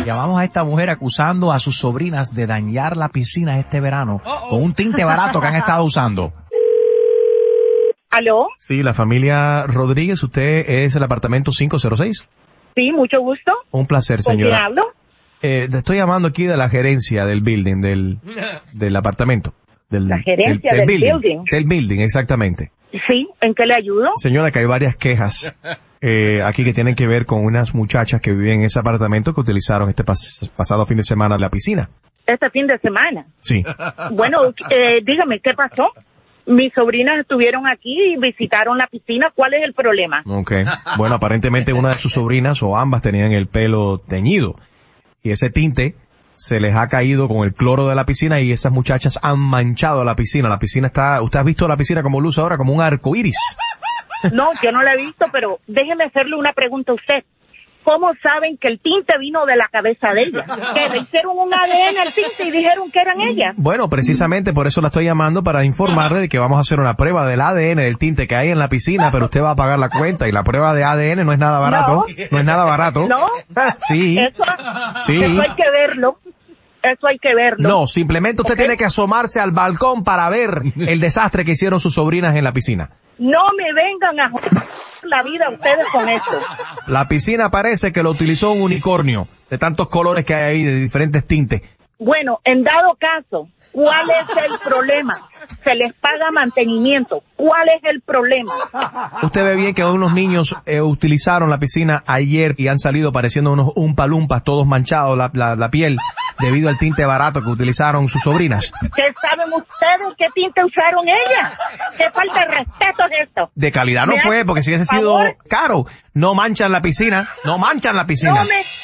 Llamamos a esta mujer acusando a sus sobrinas de dañar la piscina este verano con un tinte barato que han estado usando. ¿Aló? Sí, la familia Rodríguez, ¿usted es el apartamento 506? Sí, mucho gusto. Un placer, señora. ¿Con quién hablo? Te estoy llamando aquí de la gerencia del building, del apartamento. La gerencia del building. Del building, exactamente. Sí, ¿en qué le ayudo? Señora, que hay varias quejas aquí que tienen que ver con unas muchachas que viven en ese apartamento que utilizaron este pasado fin de semana la piscina. ¿Este fin de semana? Sí. Bueno, dígame, ¿qué pasó? Mis sobrinas estuvieron aquí y visitaron la piscina. ¿Cuál es el problema? Okay. Bueno, aparentemente una de sus sobrinas o ambas tenían el pelo teñido y ese tinte se les ha caído con el cloro de la piscina y esas muchachas han manchado la piscina. La piscina está... ¿Usted ha visto la piscina como luce ahora? Como un arco iris. No, yo no la he visto, pero déjeme hacerle una pregunta a usted. ¿Cómo saben que el tinte vino de la cabeza de ella? Que le hicieron un ADN al tinte y dijeron que eran ellas. Bueno, precisamente por eso la estoy llamando para informarle de que vamos a hacer una prueba del ADN del tinte que hay en la piscina, pero usted va a pagar la cuenta y la prueba de ADN no es nada barato. No es nada barato. ¿No? Sí. Sí. Eso hay que verlo. Eso hay que verlo. No, simplemente usted tiene que asomarse al balcón para ver el desastre que hicieron sus sobrinas en la piscina. No me vengan a joder la vida ustedes con esto. La piscina parece que lo utilizó un unicornio, de tantos colores que hay ahí, de diferentes tintes. Bueno, en dado caso, ¿cuál es el problema? Se les paga mantenimiento. ¿Cuál es el problema? Usted ve bien que unos niños utilizaron la piscina ayer y han salido pareciendo unos umpalumpas, todos manchados la piel, debido al tinte barato que utilizaron sus sobrinas. ¿Qué saben ustedes qué tinte usaron ellas? ¿Qué falta de respeto es esto? De calidad no fue, porque si hubiese sido caro, no manchan la piscina, no manchan la piscina.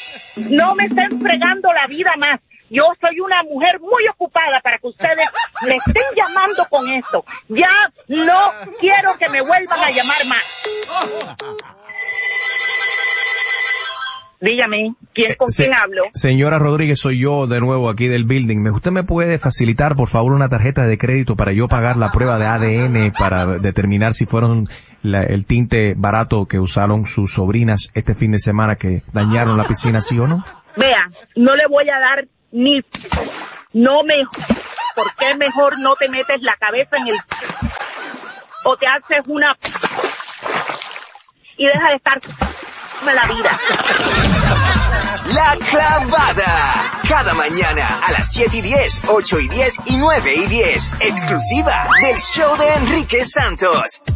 No me estén fregando la vida más. Yo soy una mujer muy ocupada para que ustedes le estén llamando con esto. Ya no quiero que me vuelvan a llamar más. Dígame, ¿con quién hablo? Señora Rodríguez, soy yo de nuevo aquí del building. ¿Usted me puede facilitar, por favor, una tarjeta de crédito para yo pagar la prueba de ADN para determinar si fueron el tinte barato que usaron sus sobrinas este fin de semana que dañaron la piscina, sí o no? Vea, no le voy a dar no me... ¿Por qué mejor no te metes la cabeza en el... o te haces una... y deja de estar... la vida? La Clavada. Cada mañana a las 7:10, 8:10 y 9:10. Exclusiva del show de Enrique Santos.